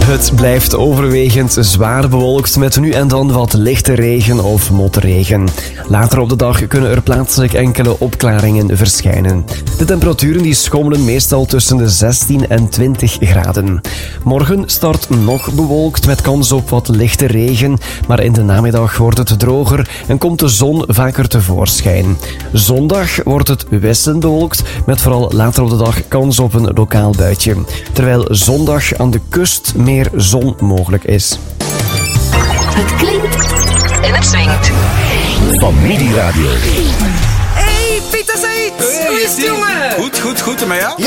Het blijft overwegend zwaar bewolkt met nu en dan wat lichte regen of motregen. Later op de dag kunnen er plaatselijk enkele opklaringen verschijnen. De temperaturen die schommelen meestal tussen de 16 en 20 graden. Morgen start nog bewolkt met kans op wat lichte regen, maar in de namiddag wordt het droger en komt de zon vaker tevoorschijn. Zondag wordt het wisselend bewolkt met vooral later op de dag kans op een lokaal buitje. Terwijl zondag aan de kust meer zon mogelijk is. Het klinkt en het swingt. Familieradio. Hey, Pieter Said! Hoe is het, jongen? Goed, maar ja?